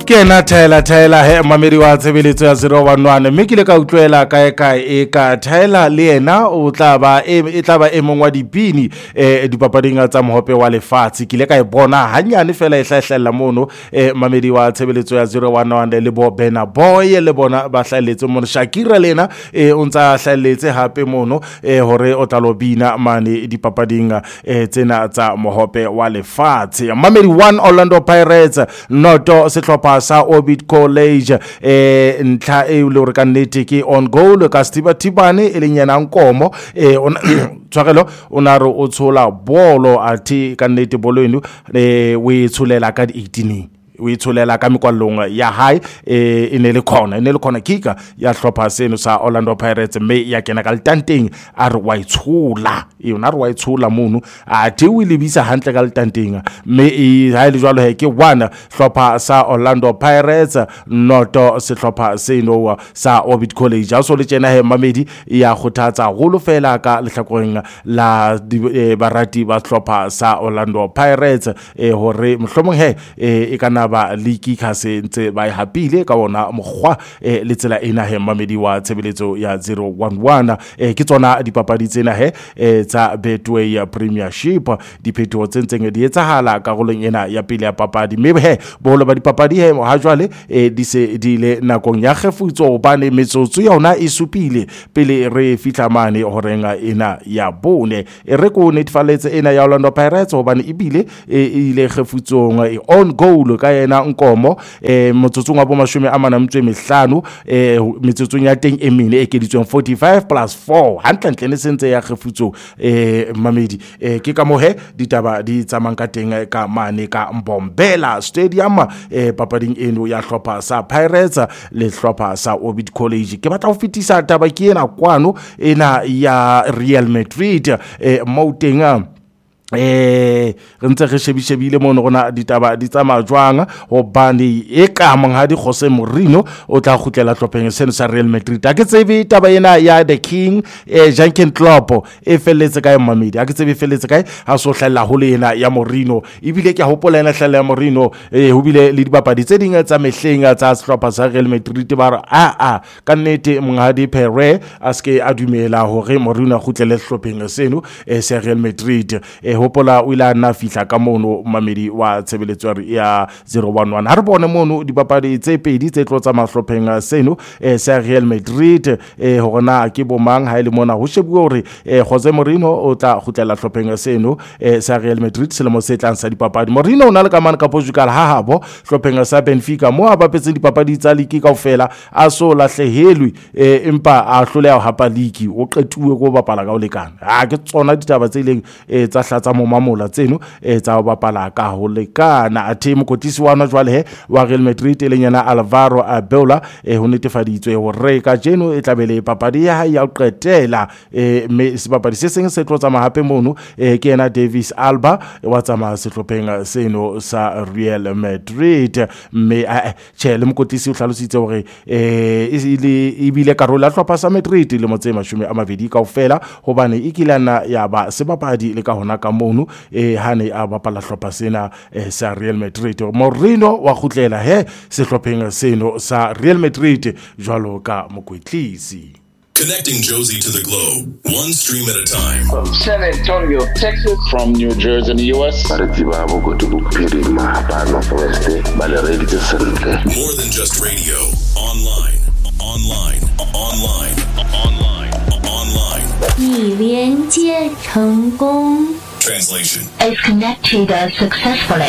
ke na thaela he mamedi wa tshebeletso ya 011 mme ke le ka utlwela kae e ka thaela le yena o tla ba e mong wa dipini dipapading tsa mohope wa lefatshe ke le ka e bona hanyane fela e hlahlella mono mamedi wa tshebeletso ya 011 le bo Bena Boy le bona ba hlalletse mono Shakira lena o ntsa hlalletse hape mono hore o tla lobina mane dipapading tsena tsa mohope wa lefatshe. Mamedi 1 Orlando Pirates noto setlhopha sa Orbit College ntlha e le re ka nnete ke on goal ka Stiba Tibane e leng yana nkomo tswagelo ona re o tshola bolo athi ka nnete bolo eno we tsholela ka 18 o itholela ka mekwallong ya high e ne le khona kika ya hlopha seno sa Orlando Pirates mme ya kena ka letanteng a re wa itshola yona re wa itshola mono a the o lebisa hantle ka letanteng mme ha ile jwalo he ke one hlopha sa Orlando Pirates noto se hlopha seno sa Orbit College a so le tsena he mamedi ya khothatsa holo fela ka lehlakoreng la barati ba hlopha sa Orlando Pirates hore mohlomong he e kana ba liki khase ntse ba hapile ka bona mogwa le tsela ena he mamedi wa tshebeletso ya 011 ke tsona dipapadi tsena he tsa Betway Premiership diphetho tsentseng di etsahala ka golong ena ya pele ya papadi mme he bolo ba dipapadi he ha jwale di se di le nakong ya khefutso bane metsotso yona e supile pele re fitla mane horenga ena ya bone re ko netfaletse ena ya Orlando Pirates hobane ibile ile khefutsong on goal ka ena nkomo motsotsong wa bo 45 metsotsong ya teng emine ekeditsweng 45 plus 4 hantle ne sentse ya khefutso mamedi ke ka mohe ditaba di tsamang ka teng ka mane ka Mbombela Stadium papading eno ya hlopha sa Pirates le hlopha sa Orbit College ke batla ho fitisa taba ke ena kwano ena ya Real Madrid Moutenga re ntse re shebile mono rona ditaba di tsamaya jwang hobane e ka monghadi Jose Mourinho o tla khutlela hlopheng seno sa Real Madrid a ke tsebe taba ena ya the king Jurgen Klopp e felletse kae mamedi a ke tsebe felletse kae ha so hlalla ho lena ya Mourinho ibile ke hopola ena hlalla ya Mourinho ho bile le dibapadi tse ding tsa mehleng tsa sehlopha sa Real Madrid ba re ka nnete monghadi Pere a ske a dumela hore Mourinho a khutlele hlopheng seno sa Real Madrid hopola o ila na fihla ka mono mamedi wa tshebeletso ya 011 ha re bone mono dipapadi tse pedi tse tlotsa mahlopheng seno sa Real Madrid hona ke bomang ha ile mona ho shebuwe hore Jose Mourinho o tla khutlela hlopheng seno sa Real Madrid selemo se tlang sa dipapadi. Mourinho o na le kamana ka Portugal ha habo hlopheng sa Benfica mo a bapetse dipapadi tsa ligi kaofela a so lahlehelwe empa a hloleha hapa ligi o qetuwe go bapala ka o lekana ke tsona ditaba tse ileng tsa hlatsa mo mamola tseno tsa bapala ka ho lekana a team kotisi wana jwale he wa Real Madrid le nyana Alvaro Arbeloa ho netefaditswe hore ka jeno e tlabele papadi ya ya qetela me sebapadi se seng se tlotsa mahape mono ke ena Davis Alba wa tsama sehlopheng seno sa Real Madrid me le mokotisi o hlalositse hore e bile karolo ya hlopha sa Madrid le motse 20 kaofela hobane ikilana ya ba sebapadi le ka hona ka mono hane a bapala hlopha sena sa Real Madrid. Mourinho wa khutlela he sehlopheng seno sa Real Madrid jwalo ka mokwetlisi. Connecting Josie to the globe, one stream at a time. From San Antonio, Texas. From New Jersey in the U.S. More than just radio. Online. 已连接成功。 Translation is connected successfully.